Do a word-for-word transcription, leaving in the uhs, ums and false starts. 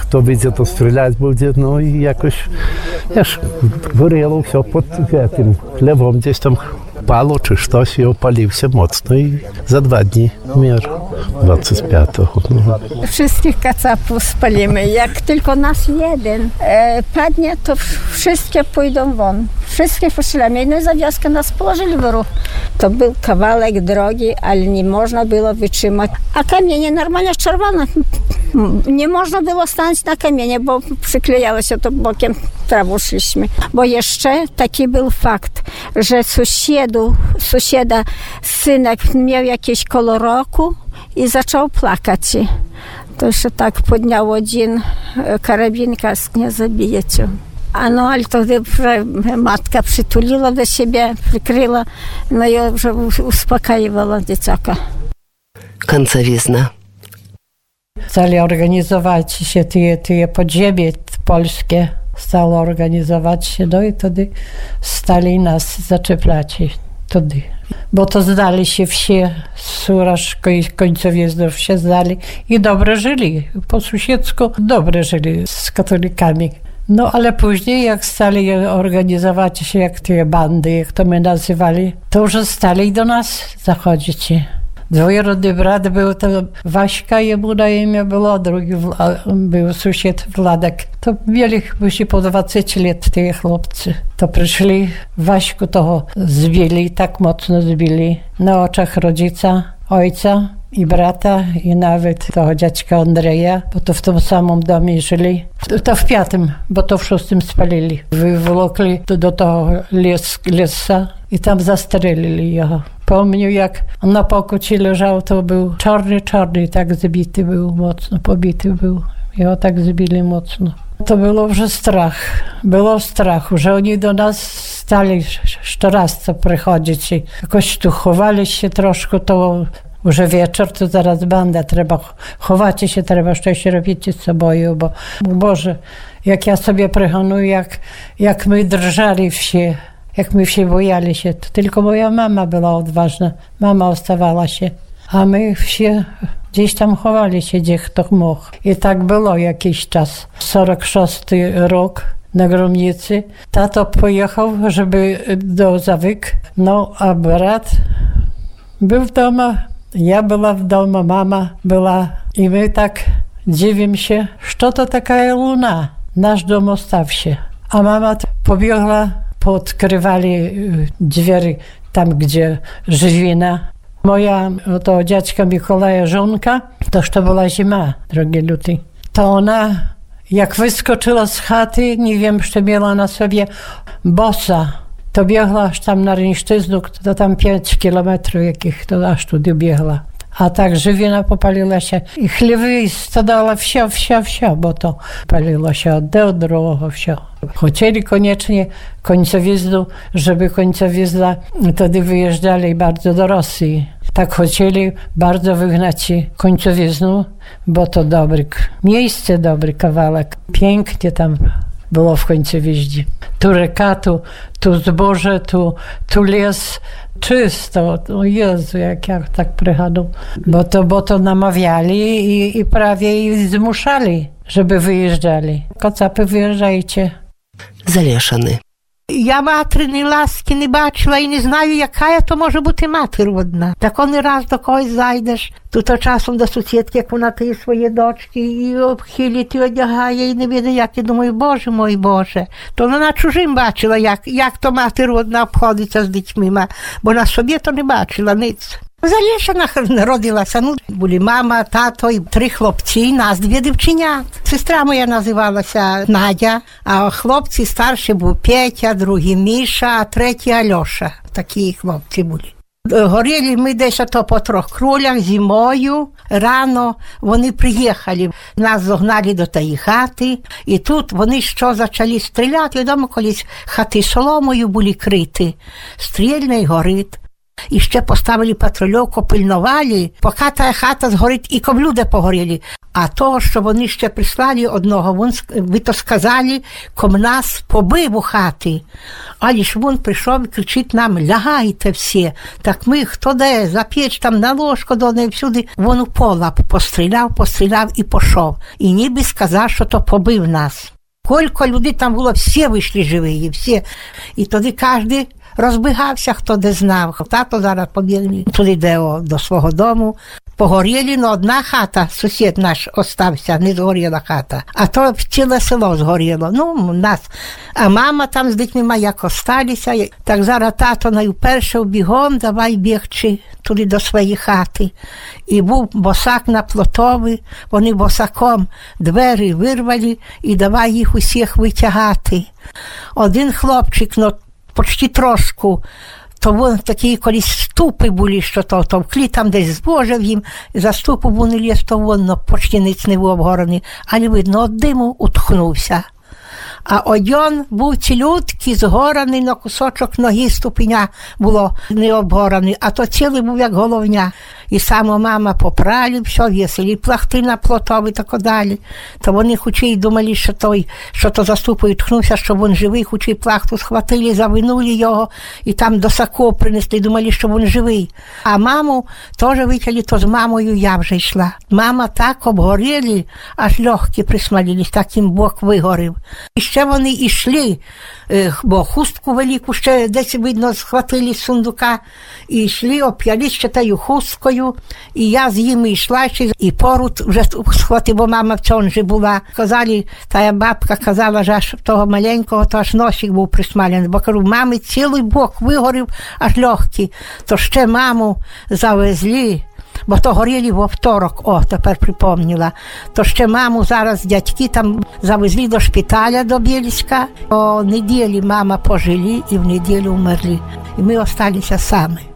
хто wyjdzie, to strzelać będzie, no i jakoś, wiesz, горело все pod tym chlewą, gdzieś tam palo czy coś i opalił się mocno i za dwa dni miar dwudziestego piątego. No. Wszystkich kacapów spalimy. Jak tylko nas jeden e, padnie, to wszystkie pójdą won. Wszystkie postrzelamy. No i za wioskę nas położyli w ruch. To był kawałek drogi, ale nie można było wytrzymać. A kamienie normalnie czerwone. Nie można było stanąć na kamienie, bo przyklejało się to bokiem, trawą szliśmy. Bo jeszcze taki był fakt, że sąsiedu, sąsiada synek miał jakieś koło roku i zaczął płakać. To jeszcze tak podniało один karabinka, nie zabijecie. A no, ale to matka przytuliła do siebie, przykryła, no i już uspokajywała dzieciaka. Końcowizna. Stali organizować się te, te podziemie polskie, stało organizować się, no i wtedy stali nas zaczepiać. Wtedy. Bo to zdali się wsie, Suraszko i Końcowiezno wsie zdali i dobrze żyli, po sąsiedzku dobrze żyli z katolikami. No ale później jak stali organizować się, jak te bandy, jak to my nazywali, to już stali do nas zachodzić. Dwojerodny brat był to Waśka, jemu na imię było, drugi był sąsiad Wladek. To mieli chyba po dwadzieścia lat te chłopcy. To przyszli, Waśku toho zbili, tak mocno zbili, na oczach rodzica, ojca i brata i nawet toho dziadka Andrzeja, bo to w tym samym domie żyli. To w piątym, bo to w szóstym spalili. Wywlokli do, do toho les, lesa i tam zastrzelili jego. Pomnił, jak on na pokucie leżał, to był czarny, czarny, tak zbity był mocno, pobity był. Jego tak zbili mocno. To było już strach, było strachu, że oni do nas stali jeszcze raz co przychodzić i jakoś tu chowali się troszkę, to już wieczór, to zaraz banda, trzeba chować się, trzeba coś robić z sobą, bo Boże, jak ja sobie przekonuję, jak, jak my drżeli wsie, jak my się bojali się, to tylko moja mama była odważna, mama ostawała się, a my wsie gdzieś tam chowali się, gdzie kto mógł. I tak było jakiś czas. czterdziesty szósty rok na gromnicy. Tato pojechał, żeby do Zawyk, no a brat był w domu, ja była w domu, mama była i my tak dziwimy się, co to taka luna, nasz dom ostaw się. A mama pobiegła, podkrywali drzwi tam, gdzie żywina. Moja to dziadka Mikołaja żonka, toż to była zima, drogi luty. To ona, jak wyskoczyła z chaty, nie wiem, czy miała na sobie bosa, to biegła aż tam na Ryńszczyznu, to tam pięć kilometrów jakich, to aż tudy biegła. A tak żywina popaliła się i chlewy stadała wsio, wsio, wsio, bo to paliło się od do drugого wsio. Chcieli koniecznie Końcowieznu, żeby Końcowiezna wtedy wyjeżdżali bardzo do Rosji. Tak chcieli bardzo wygnać Końcowieznu, bo to dobry miejsce, dobry kawałek. Pięknie tam było w Końcowieźnie. Tu reka, tu, tu zboże, tu, tu les. Czysto, o Jezu, jak ja tak przychodzę. Bo to, bo to namawiali i, i prawie ich zmuszali, żeby wyjeżdżali. Kocapy, wyjeżdżajcie. Залешаны. Я материної ласки не бачила і не знаю, яка то може бути матір одна. Так он раз до когось зайдеш, то то часом до сусідки, як вона ті свої дочки, і обхилі ті одягає, і не видно, як я думаю, Боже мой, Боже. То вона чужим бачила, як, як то матір одна обходиться з дітьми, бо на собі то не бачила ниць. Залішана народилася, ну, були мама, тато і три хлопці, нас дві дівченят. Сестра моя називалася Надя, а хлопці старші був Петя, другий Міша, а третій Альоша. Такі хлопці були. Горіли ми десь ото по трьох крулях зимою, рано вони приїхали. Нас зогнали до тієї хати, і тут вони що почали стріляти. Відомо, колись хати соломою були криті, стрільний горить. І ще поставили патрульовку, пильнували, поки та хата згорить, і коблюди погоріли. А того, що вони ще прислали одного, він, ви то сказали, ком нас побив у хати. Але ж він прийшов і кричить нам, лягайте всі. Так ми, хто де, за печ, там на ложку, до неї всюди. Він у пола постріляв, постріляв і пішов. І ніби сказав, що то побив нас. Кілька людей там було, всі вийшли живі, всі. І тоді кожен розбігався, хто де знав. Тато зараз побігли туди, де о, до свого дому. Погоріли, но одна хата, сусід наш остався, не згоріла хата. А то ціле село згоріло. Ну, нас. А мама там з дітьми як осталися. Так зараз тато найперше бігом, давай бігчи туди до своєї хати. І був босак на плотові, вони босаком двері вирвали і давай їх усіх витягати. Один хлопчик, ну, почти трошку, то вон такі колись ступи були, що то товкли, там десь збожив їм, за ступу вони ліз, то вон, но почти ниць не був обгорений, але видно, от диму утхнувся. А один був цілюткий, згораний, на кусочок ноги ступеня було не обгораний, а то цілий був як головня. І сама мама попрали, все, вісили, плахти на плотові, так далі. То вони хоч і думали, що той, що то за ступою тхнувся, що він живий, хоч і плахту схватили, завинули його, і там до саку принесли, думали, що він живий. А маму теж витягли, то з мамою я вже йшла. Мама так обгоріли, аж легкі присмалились, так їм бок вигорів. І ще вони йшли, бо хустку велику ще десь, видно, схватили з сундука, і йшли, оп'ялись ще тою хусткою, і я з ними йшла, і порут вже схватив, бо мама в цьому же була. Казали, та бабка казала, що аж того маленького, то аж носик був присмалений, бо кажу, мами цілий бок вигорів, аж легкий, то ще маму завезли, бо то горіли во второк, о, тепер припомнила. То ще маму зараз дядьки там завезли до шпиталя, до Бєльська. О неділі мама пожили і в неділю вмерли. І ми осталися самі.